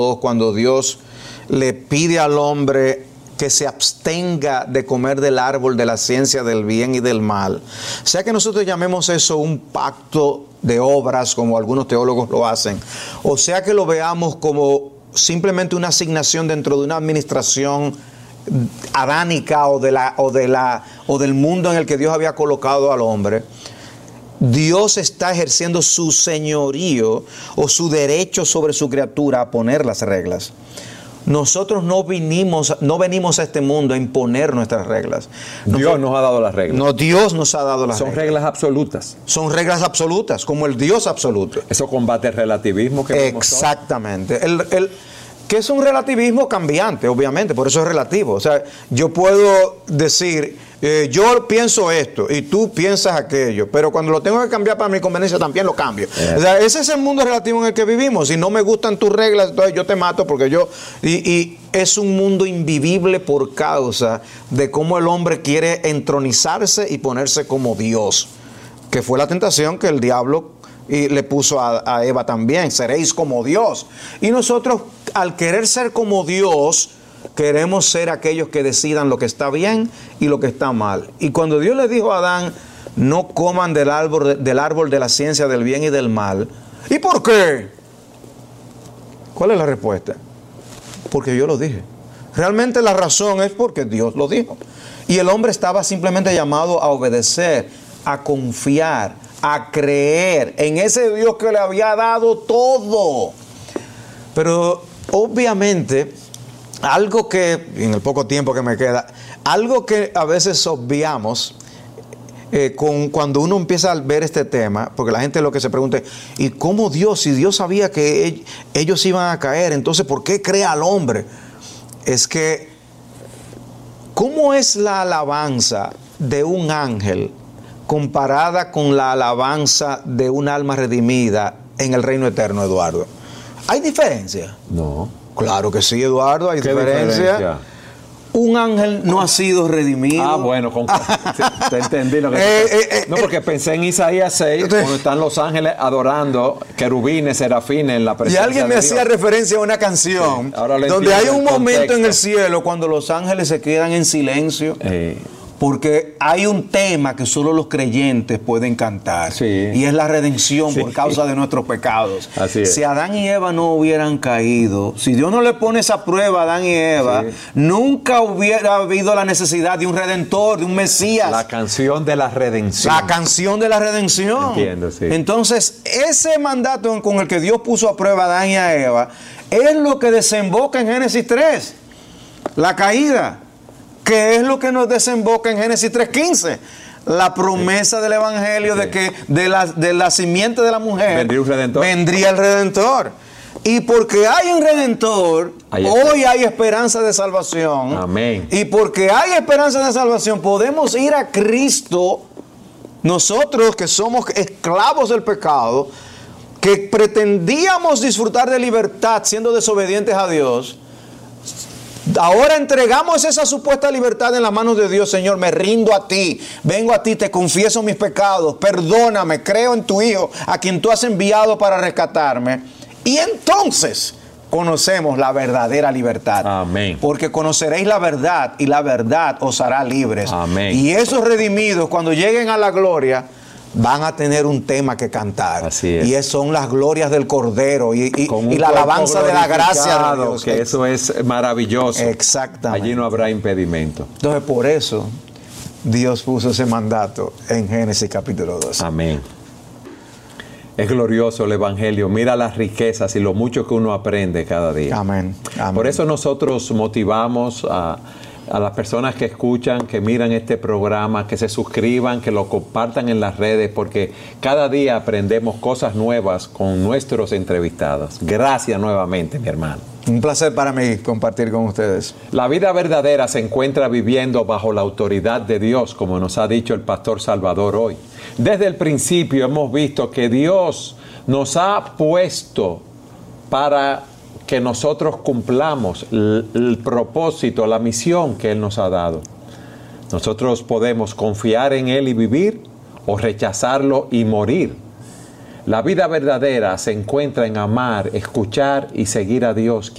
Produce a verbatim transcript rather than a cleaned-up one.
cuando Dios le pide al hombre que se abstenga de comer del árbol de la ciencia del bien y del mal, sea que nosotros llamemos eso un pacto de obras, como algunos teólogos lo hacen, o sea que lo veamos como simplemente una asignación dentro de una administración adánica o de la, o de la, o del mundo en el que Dios había colocado al hombre, Dios está ejerciendo su señorío o su derecho sobre su criatura a poner las reglas. Nosotros no vinimos, no venimos a este mundo a imponer nuestras reglas. Dios Nosotros, nos ha dado las reglas. No, Dios nos ha dado las Son reglas. Son reglas absolutas. Son reglas absolutas, como el Dios absoluto. Eso combate el relativismo que Exactamente. El, el, que es un relativismo cambiante, obviamente, por eso es relativo. O sea, yo puedo decir, eh, yo pienso esto y tú piensas aquello, pero cuando lo tengo que cambiar para mi conveniencia también lo cambio. Yeah. O sea, ese es el mundo relativo en el que vivimos. Si no me gustan tus reglas, entonces yo te mato porque yo... Y, y es un mundo invivible por causa de cómo el hombre quiere entronizarse y ponerse como Dios, que fue la tentación que el diablo... y le puso a, a Eva también, seréis como Dios. Y nosotros, al querer ser como Dios, queremos ser aquellos que decidan lo que está bien y lo que está mal. Y cuando Dios le dijo a Adán, no coman del árbol, del árbol de la ciencia del bien y del mal. ¿Y por qué? ¿Cuál es la respuesta? Porque yo lo dije. Realmente la razón es porque Dios lo dijo. Y el hombre estaba simplemente llamado a obedecer, a confiar, a creer en ese Dios que le había dado todo. Pero obviamente, algo que, en el poco tiempo que me queda, algo que a veces obviamos eh, con, cuando uno empieza a ver este tema, porque la gente lo que se pregunta es, ¿y cómo Dios? Si Dios sabía que ellos, ellos iban a caer, entonces ¿por qué crea al hombre? Es que, ¿cómo es la alabanza de un ángel comparada con la alabanza de un alma redimida en el reino eterno, Eduardo? ¿Hay diferencia? No. Claro que sí, Eduardo, hay ¿Qué diferencia? diferencia? Un ángel no ha sido redimido. Ah, bueno, con, te entendí lo que eh, eh, eh, No, porque pensé en Isaías seis, entonces, cuando están los ángeles adorando, querubines, serafines en la presencia de Dios. Y alguien me hacía referencia a una canción, sí, donde hay un momento en el cielo cuando los ángeles se quedan en silencio. Eh. Porque hay un tema que solo los creyentes pueden cantar, sí, y es la redención, sí, por causa de nuestros pecados. Así es. Si Adán y Eva no hubieran caído, si Dios no le pone esa prueba a Adán y Eva, sí, nunca hubiera habido la necesidad de un redentor, de un Mesías. La canción de la redención. La canción de la redención. Entiendo, sí. Entonces, ese mandato con el que Dios puso a prueba a Adán y a Eva es lo que desemboca en Génesis tres, la caída. ¿Qué es lo que nos desemboca en Génesis tres quince? La promesa sí, del Evangelio, sí, de que de la, de la simiente de la mujer vendría un redentor. Vendría el Redentor. Y porque hay un Redentor, hay hoy hay esperanza de salvación. Amén. Y porque hay esperanza de salvación, podemos ir a Cristo, nosotros que somos esclavos del pecado, que pretendíamos disfrutar de libertad siendo desobedientes a Dios. Ahora entregamos esa supuesta libertad en las manos de Dios. Señor, me rindo a ti, vengo a ti, te confieso mis pecados, perdóname, creo en tu Hijo, a quien tú has enviado para rescatarme. Y entonces conocemos la verdadera libertad. Amén. Porque conoceréis la verdad y la verdad os hará libres. Amén. Y esos redimidos, cuando lleguen a la gloria, van a tener un tema que cantar. Así es. Y es, son las glorias del Cordero y, y, y la alabanza de la gracia de Dios. Que eso es maravilloso. Exactamente. Allí no habrá impedimento. Entonces, por eso Dios puso ese mandato en Génesis capítulo dos. Amén. Es glorioso el Evangelio. Mira las riquezas y lo mucho que uno aprende cada día. Amén. Amén. Por eso nosotros motivamos a a las personas que escuchan, que miran este programa, que se suscriban, que lo compartan en las redes, porque cada día aprendemos cosas nuevas con nuestros entrevistados. Gracias nuevamente, mi hermano. Un placer para mí compartir con ustedes. La vida verdadera se encuentra viviendo bajo la autoridad de Dios, como nos ha dicho el pastor Salvador hoy. Desde el principio hemos visto que Dios nos ha puesto para que nosotros cumplamos el, el propósito, la misión que Él nos ha dado. Nosotros podemos confiar en Él y vivir, o rechazarlo y morir. La vida verdadera se encuentra en amar, escuchar y seguir a Dios.